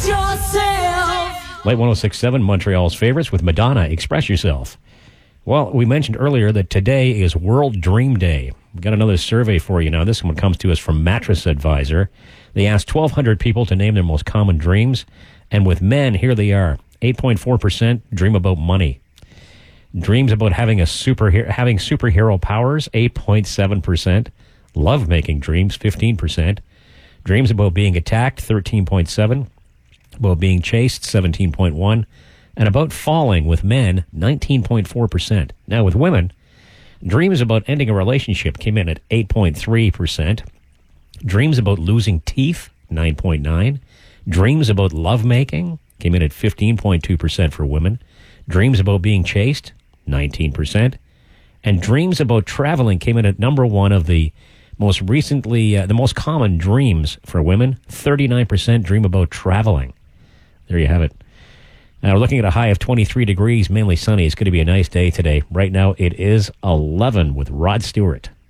yourself. Late 106.7, Montreal's favorites with Madonna, Express Yourself. Well, we mentioned earlier that today is World Dream Day. We've got another survey for you now. This one comes to us from Mattress Advisor. They asked 1,200 people to name their most common dreams. And with men, here they are. 8.4% dream about money. Dreams about having superhero powers, 8.7%. Love-making dreams, 15%. Dreams about being attacked, 13.7%. About being chased, 17.1%. And about falling with men, 19.4%. Now with women, dreams about ending a relationship came in at 8.3%. Dreams about losing teeth, 9.9%. Dreams about lovemaking came in at 15.2% for women. Dreams about being chased, 19%. And dreams about traveling came in at number one of the most common dreams for women. 39% dream about traveling. There you have it. Now, we're looking at a high of 23 degrees, mainly sunny. It's going to be a nice day today. Right now, it is 11 with Rod Stewart.